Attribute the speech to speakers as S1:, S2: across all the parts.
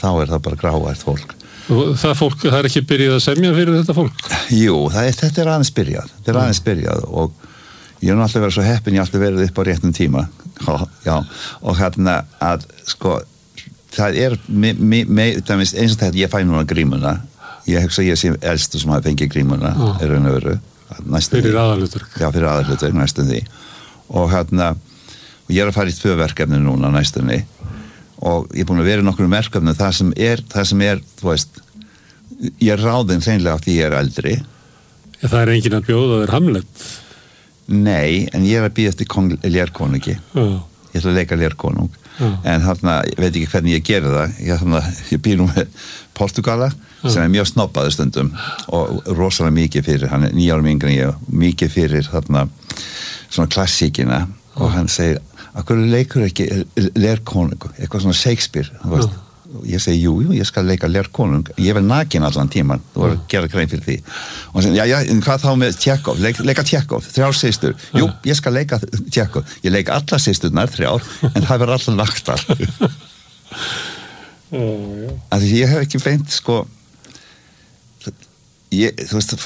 S1: þá það bara gráært fólk.
S2: Og það fólk, það ekki byrjað að semja fyrir þetta fólk?
S1: Jú, þetta aðeins byrjað, og ég nú alltaf verið svo heppin, ég alltaf verið upp á réttum tíma. Já, og hérna að, sko, það eins og þetta, ég fæ núna grímuna, ég hugsa ég sé elstu sem hafi fengið grímuna, raun og veru.
S2: Fyrir aðalhlutverk.
S1: Já, fyrir aðalhlutverk, næstum því. Og hérna, og ég að fara í 2 verkefni núna næstunni, og ég búin að vera í nokkrum verkefni, það sem er, þú veist, ég ráðinn hreinlega því ég eldri.
S2: Ja, það enginn að bjóða þér Hamlet?
S1: Nei, en ég að bíða eftir lérkonungi. Ég ætla að leika lérkonung. En þarna, ég veit ekki hvernig ég geri það. Ég býr nú með Portugala, sem mjög snobbaður stundum, og rosalega mikið fyrir, hann 9 árum yngri en ég, mikið fyrir þarna, svona klassíkina, og hann segir, af hverju leikur ekki lérkonung, eitthvað svona Shakespeare, þú veist. Ég segi, jú, ég skal leika lérkonung, ég verð nakin allan tíman, þú voru að gera grein fyrir því. Og hann segi, já, en hvað þá með Tjekov, leika Tjekov, 3 systur, jú, ég skal leika Tjekov, ég leika alla systurnar 3, en það verður allar naktar. Því ég hef ekki beint, sko, þú veist,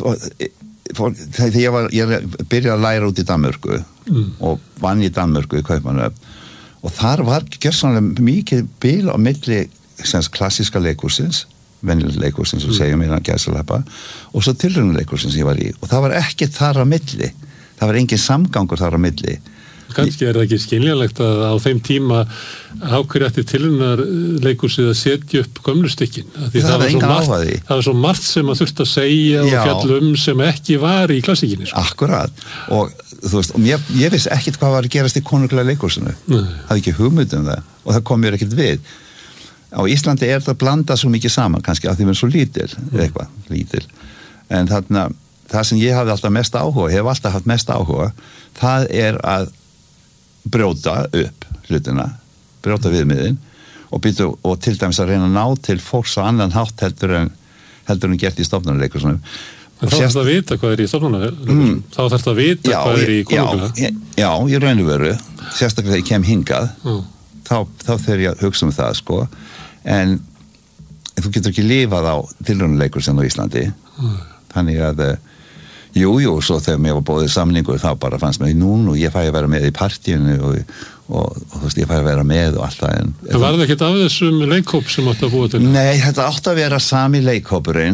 S1: þegar ég byrjaði að læra út í Danmörku, og vann í Danmörku í Kaupmannahöfn, og þar var gjörsamlega mikið bil á milli klassíska leikursins, venjulega leikursins og segjum innan gæsalappa, og svo tilraunaleikursin sem ég var í, og það var ekki þar á milli, það var engin samgangur þar á milli.
S2: Kannski það ekki skiljanlegt að á þeim tíma ákveðið eftir tilraunarleikursið að setja upp gömlustykkin.
S1: Það
S2: var svo margt sem að þurfti að segja og fjalla sem ekki var í klassíkinni.
S1: Akkurat, og þú veist, ég vissi ekkert hvað var að gerast í konunglega leikursinu. Það ekki hugmynd það, og það kom mér ekkert við. Á Íslandi það blandað svo mikið saman, kannski að því við svo lítil. En þarna, það sem ég hafði alltaf mest áhuga, hef alltaf haft mest áhuga, það að brjóta upp hlutina, brjóta viðmiðin, og til dæmis að reyna að ná til fólks á annan hátt heldur en gert í stofnunarleikursunum.
S2: En þá þarf það að vita hvað í stofnunarleikursunum? Þá þarf það að vita hvað í konunglega?
S1: Já, ég raun og veru, sérstaklega þegar ég kem hingað, þá þegar ég hugsa það, sko, en þú getur ekki lifað á tilraunaleikursin á Íslandi, þannig að jú, svo þegar mér var bóðið samningur þá bara fannst mér núna og ég fæ að vera með í partíinu og þú veist, ég fæ að vera með og allt það.
S2: En var það ekkert af þessum leikhóp sem átti að búa til?
S1: Nei, þetta átti að vera sami leikhópurinn,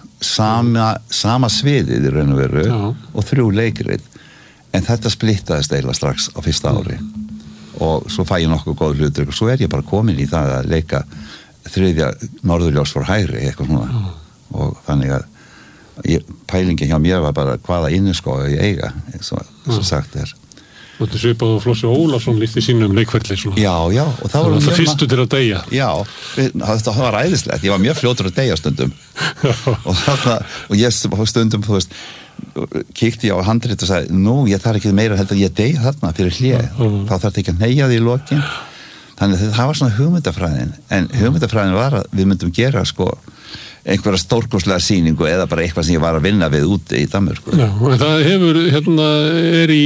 S1: sama sviðið í raun og veru og 3 leikrit, en þetta splittaðist eiginlega strax á fyrsta ári og svo fæ ég nokkuð góð hlutur og svo ég bara komin í það að leika 3. Norðurljós for hægri, eitthvað svona og þannig að pælingin hjá mér var bara hvaða inniskóa ég eiga, eins og sagt er.
S2: Og þetta svipað og Flossi Ólafsson líkt í sínum leikferli.
S1: Já, og það var
S2: það fyrstu til að deyja. Já,
S1: það var æðislegt, ég var mjög fljótur að deyja stundum. og ég stundum, þú veist, kíkti ég á handrit og sagði, ég þarf ekki meira heldur að ég deyja þarna fyrir hlé, þá þarf ekki að neyja því í lokin. Þannig að það var svona hugmyndafræðin, en hugmyndafræðin var að við myndum gera, sko, einhverja stórkostlega sýningu eða bara eitthvað sem ég var að vinna við úti í Danmörku.
S2: Já, en það hefur, í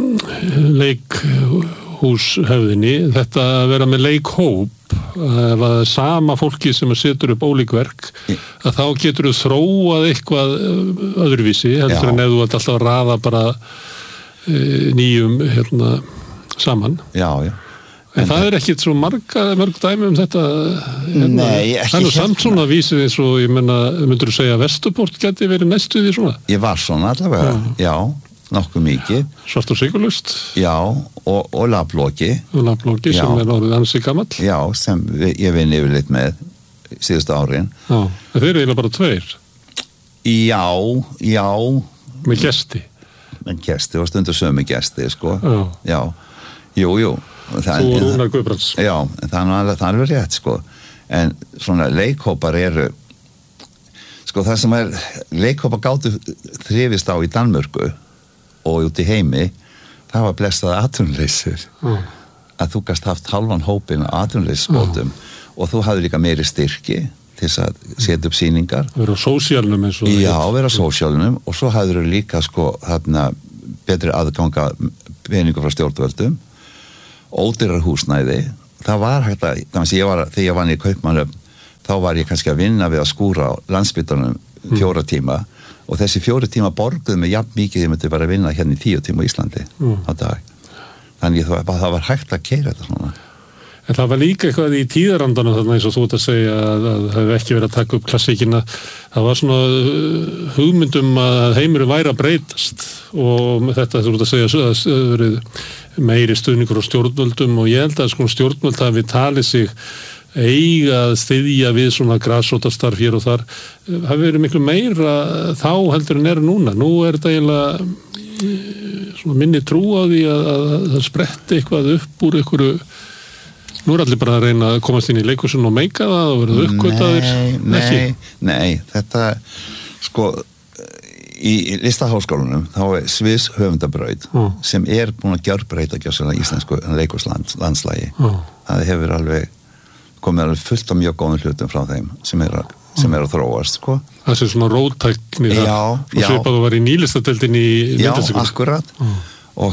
S2: leikhúshöfðinni þetta að vera með leikhóp, ef að sama fólki sem setur upp ólík verk, að þá getur þú þróað eitthvað öðruvísi, heldur en ef þú alltaf að raða bara nýjum saman.
S1: Já.
S2: En það ekkert svo mörg dæmi þetta.
S1: Nei, ekki.
S2: Það samt svona vísið eins og, ég menna, myndur þú segja að Vesturport geti verið næstu því svona?
S1: Ég var svona allavega, já, nokkuð mikið.
S2: Svart og sigurlaust?
S1: Já, og Lablóki.
S2: Og Lablóki sem orðið ansi gamall?
S1: Já, sem ég vinn yfirleitt með síðustu árin.
S2: Já, en þeir eru eiginlega bara 2?
S1: Já.
S2: Með gesti?
S1: Með gesti og stundu sömu gesti, sko. Já. Jú.
S2: Þú og Rúnar Guðbrands.
S1: Já, það er alveg rétt, sko. En svona leikhópar eru, sko, það sem leikhópar gátu þrifist á í Danmörku og út í heimi, það var blessað atvinnuleysir. Að þú gast haft halvan hópin atvinnuleysisbótum og þú hafði líka meiri styrki til þess að setja upp sýningar.
S2: Vera á sósíalnum eins og það.
S1: Já, vera á sósíalnum og svo hafði þú líka, sko, betri aðganga peningur frá stjórnvöldum, ódýrar húsnæði. Það var hægt að, þegar ég vann í Kaupmannahöfn, þá var ég kannski að vinna við að skúra á Landspítalanum 4 tíma og þessi 4 tíma borguðu mig jafn mikið ég myndi bara vinna hérna í 10 tíma á Íslandi á dag. Þannig það var hægt að keyra þetta svona.
S2: En það var líka eitthvað í tíðarandanum þarna eins og þú ert að segja að það hefði ekki verið að taka upp klassíkina. Það var svona hugmyndum að heimurinn væri að breytast og þetta þú ert að segja að það verið meiri stuðningur á stjórnvöldum og ég held að sko stjórnvöld hafi talið sig eiga að styðja við svona grasrótarstarf hér og þar hafi verið miklu meira þá heldur en núna. Nú þetta eiginlega svona minni trú á því að það spretti eitthvað upp úr einhverju. Nú allir bara að reyna að komast inn í leikhúsin og meika það og verða uppgötaðir.
S1: Nei, þetta sko í Listaháskólanum þá Sviss höfundabraut sem búin að gjörbreyta gjörsamlega íslensku leikhúslandslægi. Það hefur alveg komið alveg fullt af mjög góðum hlutum frá þeim sem að þróast, sko. Það
S2: sem svona róttækni það. Og svipað þú var í nýlistadeildin í myndlistinni.
S1: Já, akkurat. Og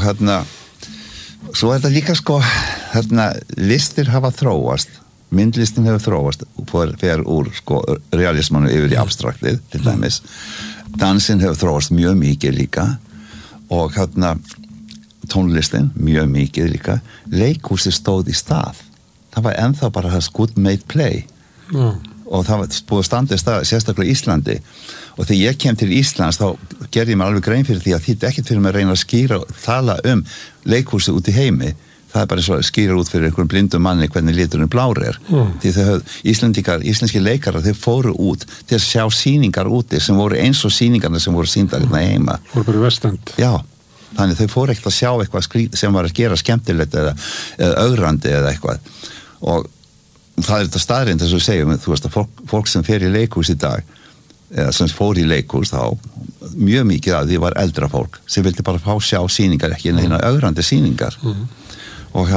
S1: svo þetta líka, sko, listir hafa þróast. Myndlistin hefur þróast fer úr, sko, realismanu yfir í abstraktið, til dæmis. Dansin hefur þróast mjög mikið líka og tónlistin mjög mikið líka. Leikhúsi stóð í stað. Það var ennþá bara það good made play og það var búið að standa í stað sérstaklega í Íslandi og þegar ég kem til Íslands þá gerði ég mér alveg grein fyrir því að þýtti ekkert fyrir mig að reyna að skýra og tala leikhúsi út í heimi. Það bara eins og skýra út fyrir einhverjum blindum manni hvernig liturinn blár því íslenski leikarar þeir fóru út til að sjá sýningar úti sem voru eins og sýningarna sem voru sýndar hérna heima.
S2: Voru bara vestend.
S1: Já. Þannig þau fóru ekkert að sjá eitthvað sem var að gera skemmtilegt eða ögrandi eða eitthvað og það þetta staðreind þess að segja, þú veist að fólk sem fer í leikhús í dag eða sem fór í leikhús þá mjög mikið að því var eldra fólk sem vildi bara fá sjá sýningar ekki neina ögrandi sýningar og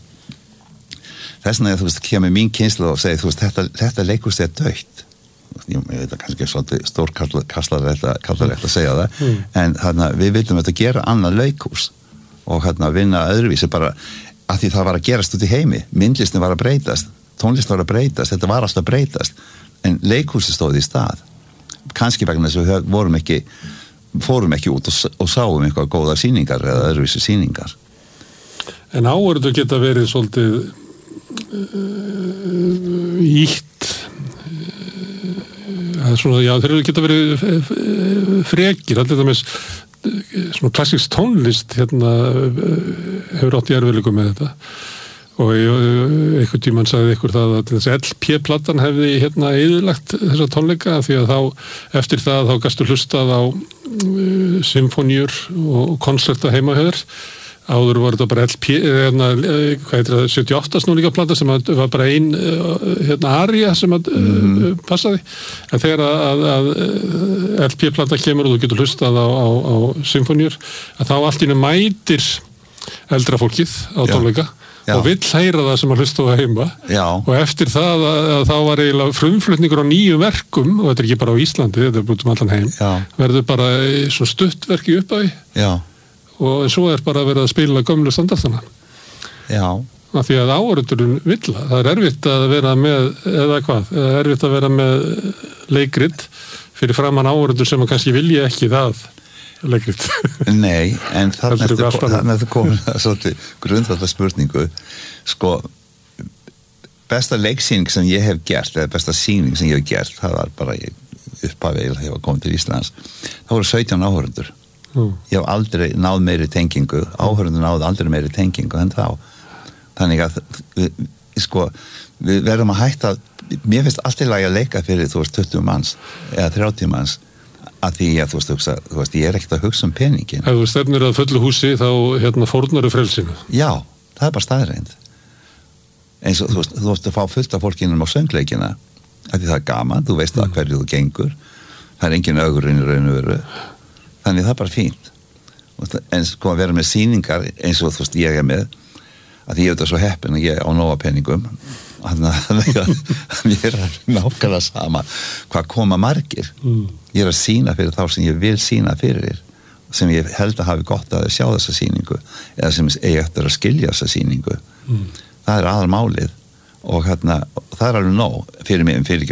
S1: þess vegna þú veist kemur mín kynslu og segir þú veist þetta leikhús dautt ég veit að kannski svolítið stórkallarlegt að segja það en við vildum þetta gera annað leikhús og vinna öðruvísi bara að því það var að gerast út í heimi myndlistin var að breytast, tónlist var að breytast þetta var alltaf að breytast en leikhúsi stóði í stað kannski vegna þess að við fórum ekki út og sáum eitthvað góðar sýningar eða öðruvísi sýningar.
S2: En áhorfendur geta verið svolítið ítt svona, já, þeir geta verið frekir, allir það með svona klassísk tónlist hefur átt í erfiðleikum með þetta og einhvern tímann sagði ykkur það að þessi LP-platan hefði eyðilagt þessa tónleika því að eftir það þá gastu hlustað á symfóníur og konserta heimahöður áður var þetta bara LP hvað heitir það, 78 snúninga plata sem var bara ein aria sem passaði en þegar að LP-plata kemur og þú getur hlustað á symfóníur að þá allt í einu mætir eldra fólkið á tónleika og vill heyra það sem að hlusta á heima og eftir það að þá var eiginlega frumflutningur á nýjum verkum og þetta ekki bara á Íslandi, þetta búið allan heim verður bara svo stuttverk í upphafi og svo bara verið að spila gömlu standardana. Já. Af því að áhorfendurinn vill það erfitt að vera með, eða hvað, erfitt að vera með leikrit fyrir framan áhorfendur sem kannski vilja ekki það leikrit.
S1: Nei, en þannig að það komið svolítið grundvallar spurningu, sko, besta leiksýning sem ég hef gert, eða besta sýning sem ég hef gert, það var bara upphafi þegar ég var komið til Íslands, það voru 17 áhorfendur. Ég hef aldrei náð meiri tengingu áhörundur náð aldrei meiri tengingu en þá þannig að við verðum að hætta mér finnst allt í lagi að leika fyrir 20 manns eða 30 manns að því að þú veist ég ekkert að hugsa peningin
S2: Ef þú stefnir að fullu húsi þá fórnaru frelsinu
S1: Já, það bara staðreind eins og þú veist að fá fullt af fólkinum á söngleikina að því það gaman, þú veist að hverju þú gengur það engin ögrun í raun og veru þannig það bara fínt en að vera með sýningar eins og þú veist ég með að ég þetta svo heppin að ég á nóga peningum þannig að mér nákvæmlega sama hvað koma margir ég að sýna fyrir þá sem ég vil sýna fyrir sem ég held að hafi gott að sjá þessa sýningu eða sem ég eftir að skilja þessa sýningu það aðal málið og það alveg nóg fyrir mig fyrir